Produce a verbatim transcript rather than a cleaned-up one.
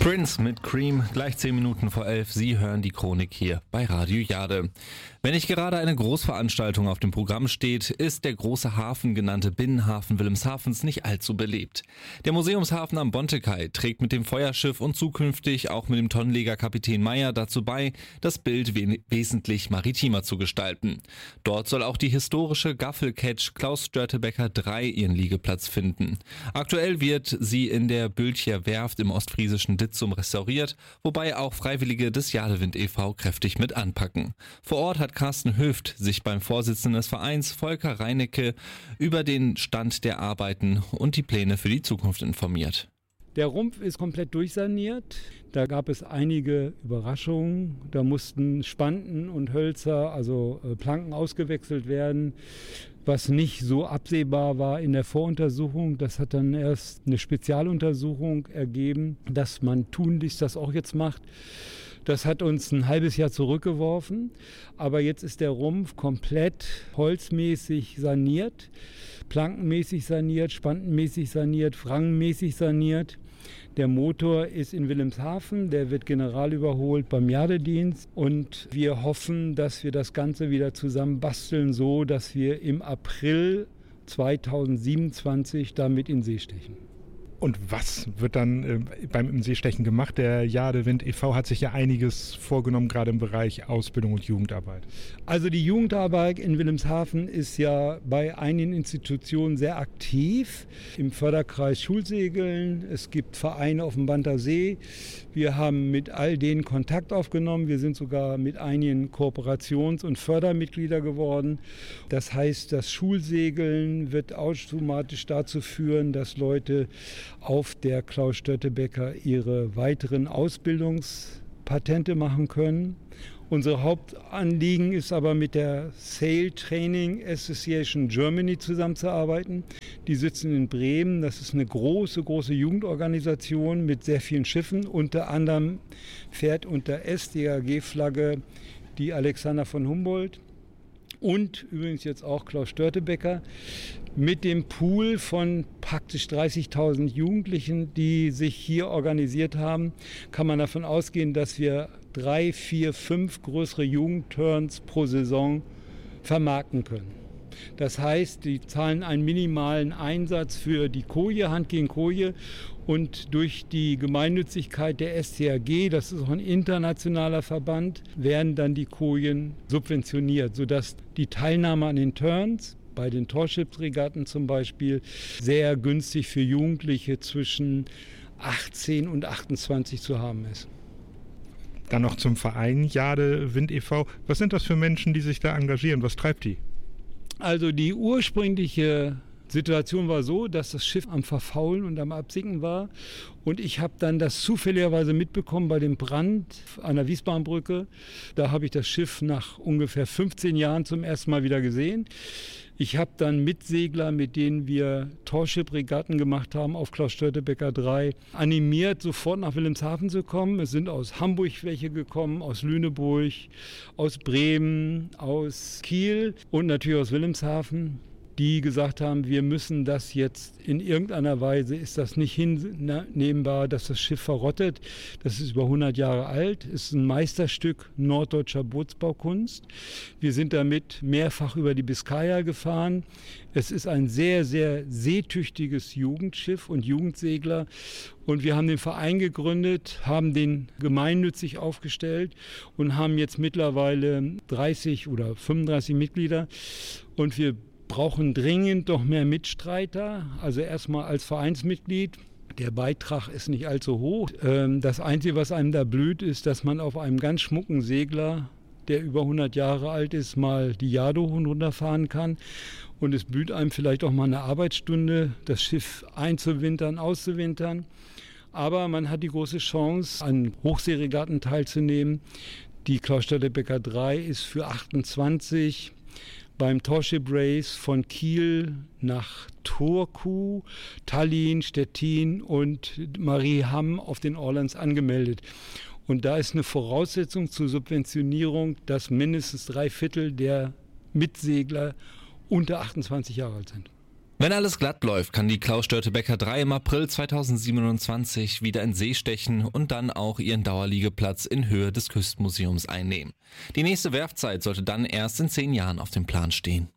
Prince mit Cream, gleich zehn Minuten vor elf. Sie hören die Chronik hier bei Radio Jade. Wenn nicht gerade eine Großveranstaltung auf dem Programm steht, ist der große Hafen genannte Binnenhafen Wilhelmshavens nicht allzu belebt. Der Museumshafen am Bontekai trägt mit dem Feuerschiff und zukünftig auch mit dem Tonnenleger Kapitän Meyer dazu bei, das Bild we- wesentlich maritimer zu gestalten. Dort soll auch die historische Gaffelketsch Klaus Störtebeker drei ihren Liegeplatz finden. Aktuell wird sie in der Bültjer Werft im ostfriesischen Ditzum restauriert, wobei auch Freiwillige des Jadewind e V kräftig mit anpacken. Vor Ort hat Carsten Höft sich beim Vorsitzenden des Vereins Volker Reinecke über den Stand der Arbeiten und die Pläne für die Zukunft informiert. Der Rumpf ist komplett durchsaniert. Da gab es einige Überraschungen. Da mussten Spanten und Hölzer, also Planken, ausgewechselt werden, was nicht so absehbar war in der Voruntersuchung. Das hat dann erst eine Spezialuntersuchung ergeben, dass man tunlichst das auch jetzt macht. Das hat uns ein halbes Jahr zurückgeworfen, aber jetzt ist der Rumpf komplett holzmäßig saniert, plankenmäßig saniert, spantenmäßig saniert, frangenmäßig saniert. Der Motor ist in Wilhelmshaven, der wird general überholt beim Jadedienst und wir hoffen, dass wir das Ganze wieder zusammen basteln, so dass wir im April zweitausendsiebenundzwanzig damit in See stechen. Und was wird dann äh, beim im Seestechen gemacht? Der Jadewind e V hat sich ja einiges vorgenommen, gerade im Bereich Ausbildung und Jugendarbeit. Also die Jugendarbeit in Wilhelmshaven ist ja bei einigen Institutionen sehr aktiv. Im Förderkreis Schulsegeln, es gibt Vereine auf dem Banter See. Wir haben mit all denen Kontakt aufgenommen. Wir sind sogar mit einigen Kooperations- und Fördermitglieder geworden. Das heißt, das Schulsegeln wird automatisch dazu führen, dass Leute auf der Klaus Störtebeker ihre weiteren Ausbildungspatente machen können. Unser Hauptanliegen ist aber mit der Sail Training Association Germany zusammenzuarbeiten. Die sitzen in Bremen. Das ist eine große, große Jugendorganisation mit sehr vielen Schiffen. Unter anderem fährt unter S D A G-Flagge die Alexander von Humboldt. Und übrigens jetzt auch Klaus Störtebeker mit dem Pool von praktisch dreißigtausend Jugendlichen, die sich hier organisiert haben, kann man davon ausgehen, dass wir drei, vier, fünf größere Jugendturns pro Saison vermarkten können. Das heißt, die zahlen einen minimalen Einsatz für die Koje, Hand gegen Koje. Und durch die Gemeinnützigkeit der S C A G, das ist auch ein internationaler Verband, werden dann die Kojen subventioniert, sodass die Teilnahme an den Turns, bei den Torschiffsregatten zum Beispiel, sehr günstig für Jugendliche zwischen achtzehn und achtundzwanzig zu haben ist. Dann noch zum Verein Jadewind e V. Was sind das für Menschen, die sich da engagieren? Was treibt die? Also die ursprüngliche Situation war so, dass das Schiff am Verfaulen und am Absinken war. Und ich habe dann das zufälligerweise mitbekommen bei dem Brand an der Wiesbahnbrücke. Da habe ich das Schiff nach ungefähr fünfzehn Jahren zum ersten Mal wieder gesehen. Ich habe dann Mitsegler, mit denen wir Torship-Regatten gemacht haben auf Klaus Störtebeker drei, animiert, sofort nach Wilhelmshaven zu kommen. Es sind aus Hamburg welche gekommen, aus Lüneburg, aus Bremen, aus Kiel und natürlich aus Wilhelmshaven, die gesagt haben, wir müssen das jetzt in irgendeiner Weise, ist das nicht hinnehmbar, dass das Schiff verrottet. Das ist über hundert Jahre alt, ist ein Meisterstück norddeutscher Bootsbaukunst. Wir sind damit mehrfach über die Biskaya gefahren. Es ist ein sehr, sehr seetüchtiges Jugendschiff und Jugendsegler. Und wir haben den Verein gegründet, haben den gemeinnützig aufgestellt und haben jetzt mittlerweile dreißig oder fünfunddreißig Mitglieder. Und wir brauchen dringend noch mehr Mitstreiter, also erstmal als Vereinsmitglied. Der Beitrag ist nicht allzu hoch. Das Einzige, was einem da blüht, ist, dass man auf einem ganz schmucken Segler, der über hundert Jahre alt ist, mal die Jade hoch und runter fahren kann. Und es blüht einem vielleicht auch mal eine Arbeitsstunde, das Schiff einzuwintern, auszuwintern. Aber man hat die große Chance, an Hochseeregatten teilzunehmen. Die Klaus Störtebeker drei ist für achtundzwanzig beim Torship Race von Kiel nach Turku, Tallinn, Stettin und Mariehamn auf den Orleans angemeldet. Und da ist eine Voraussetzung zur Subventionierung, dass mindestens drei Viertel der Mitsegler unter achtundzwanzig Jahre alt sind. Wenn alles glatt läuft, kann die Klaus-Störtebeker drei im April zweitausendsiebenundzwanzig wieder in See stechen und dann auch ihren Dauerliegeplatz in Höhe des Küstenmuseums einnehmen. Die nächste Werfzeit sollte dann erst in zehn Jahren auf dem Plan stehen.